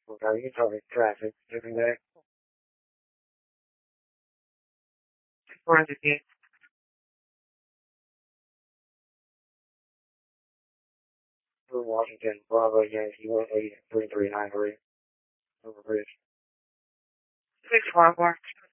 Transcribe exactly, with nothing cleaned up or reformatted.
Okay, you tell me traffic, every day. Where is it? For Washington, Bravo Yankee, one eight three three nine three. Over bridge. Six one one.